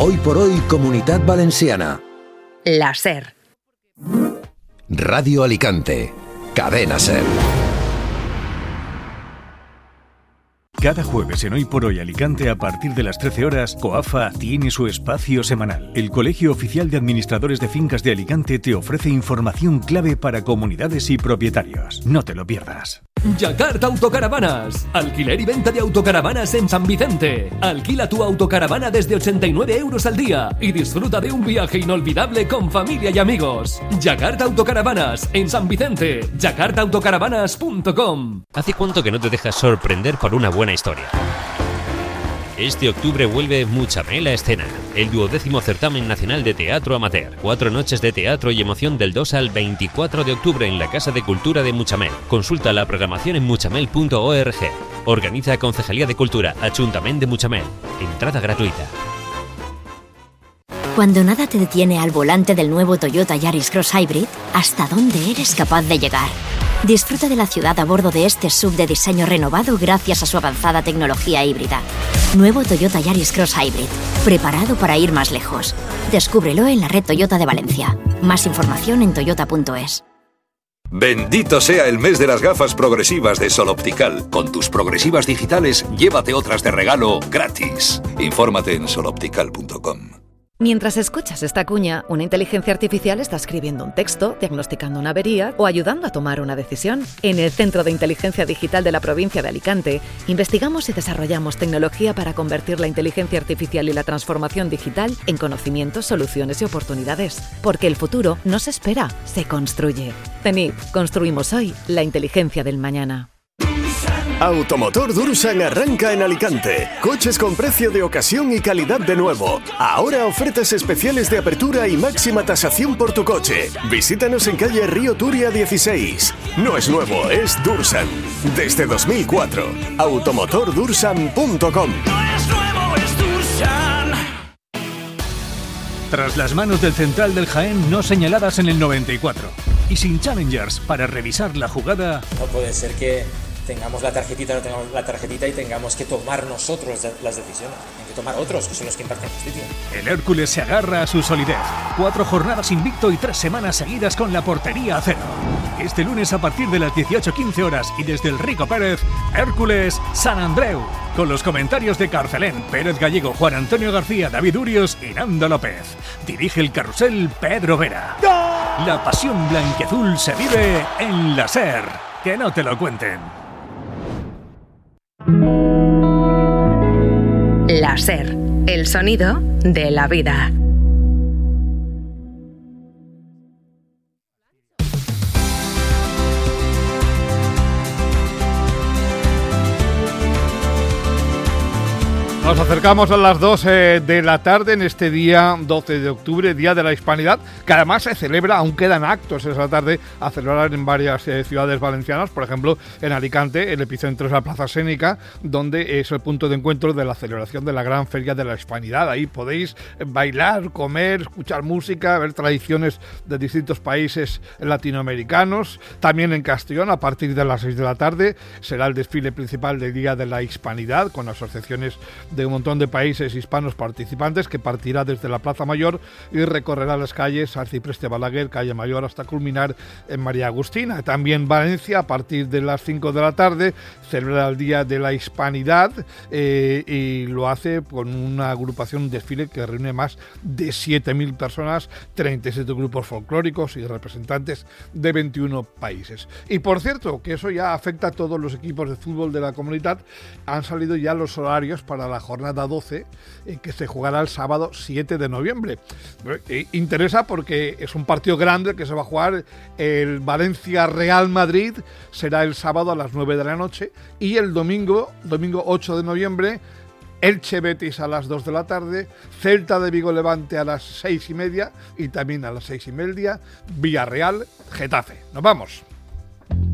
Hoy por hoy, Comunitat Valenciana. La SER. Radio Alicante. Cadena SER. Cada jueves en Hoy por Hoy Alicante, a partir de las 13 horas, COAFA tiene su espacio semanal. El Colegio Oficial de Administradores de Fincas de Alicante te ofrece información clave para comunidades y propietarios. No te lo pierdas. Yakarta Autocaravanas. Alquiler y venta de autocaravanas en San Vicente. Alquila tu autocaravana desde 89 euros al día y disfruta de un viaje inolvidable con familia y amigos. Yakarta Autocaravanas en San Vicente. yakartaautocaravanas.com. ¿Hace cuánto que no te dejas sorprender por una buena historia? Este octubre vuelve Muchamel a escena, el 12º certamen nacional de teatro amateur. 4 noches de teatro y emoción del 2 al 24 de octubre en la Casa de Cultura de Muchamel. Consulta la programación en muchamel.org. Organiza Concejalía de Cultura, Ayuntamiento de Muchamel. Entrada gratuita. Cuando nada te detiene al volante del nuevo Toyota Yaris Cross Hybrid, ¿hasta dónde eres capaz de llegar? Disfruta de la ciudad a bordo de este SUV de diseño renovado gracias a su avanzada tecnología híbrida. Nuevo Toyota Yaris Cross Hybrid, preparado para ir más lejos. Descúbrelo en la red Toyota de Valencia. Más información en toyota.es. Bendito sea el mes de las gafas progresivas de Sol Optical. Con tus progresivas digitales, llévate otras de regalo gratis. Infórmate en soloptical.com. Mientras escuchas esta cuña, una inteligencia artificial está escribiendo un texto, diagnosticando una avería o ayudando a tomar una decisión. En el Centro de Inteligencia Digital de la provincia de Alicante, investigamos y desarrollamos tecnología para convertir la inteligencia artificial y la transformación digital en conocimientos, soluciones y oportunidades. Porque el futuro no se espera, se construye. CENIC, construimos hoy la inteligencia del mañana. Automotor Dursan arranca en Alicante. Coches con precio de ocasión y calidad de nuevo. Ahora ofertas especiales de apertura y máxima tasación por tu coche. Visítanos en calle Río Turia 16. No es nuevo, es Dursan. Desde 2004. Automotordursan.com. No es nuevo, es Dursan. Tras las manos del central del Jaén no señaladas en el 94 y sin challengers para revisar la jugada. No puede ser que tengamos la tarjetita, no tengamos la tarjetita y tengamos que tomar nosotros las decisiones. Hay que tomar otros, que son los que imparten justicia. El Hércules se agarra a su solidez. 4 jornadas invicto y 3 semanas seguidas con la portería a cero. Este lunes a partir de las 18:15 horas y desde el Rico Pérez, Hércules San Andreu. Con los comentarios de Carcelén, Pérez Gallego, Juan Antonio García, David Urios y Nando López. Dirige el carrusel Pedro Vera. ¡No! La pasión blanquiazul se vive en la SER. Que no te lo cuenten. La SER, el sonido de la vida. Nos acercamos a las 2 de la tarde en este día 12 de octubre, Día de la Hispanidad, que además se celebra, aún quedan actos esa tarde a celebrar en varias ciudades valencianas, por ejemplo en Alicante, el epicentro es la Plaza Sénica, donde es el punto de encuentro de la celebración de la gran Feria de la Hispanidad. Ahí podéis bailar, comer, escuchar música, ver tradiciones de distintos países latinoamericanos. También en Castellón, a partir de las 6 de la tarde, será el desfile principal del Día de la Hispanidad, con asociaciones de un montón de países hispanos participantes, que partirá desde la Plaza Mayor y recorrerá las calles Arcipreste Balaguer, Calle Mayor, hasta culminar en María Agustina. También Valencia, a partir de las 5 de la tarde, celebra el Día de la Hispanidad y lo hace con una agrupación, un desfile que reúne más de 7.000 personas, 37 grupos folclóricos y representantes de 21 países. Y por cierto, que eso ya afecta a todos los equipos de fútbol de la comunidad. Han salido ya los horarios para la jornada 12, que se jugará el sábado 7 de noviembre. Interesa porque es un partido grande que se va a jugar. El Valencia-Real Madrid será el sábado a las 9 de la noche y el domingo 8 de noviembre, Elche-Betis a las 2 de la tarde, Celta de Vigo-Levante a las 6:30 y también a las 6:30, Villarreal-Getafe. Nos vamos.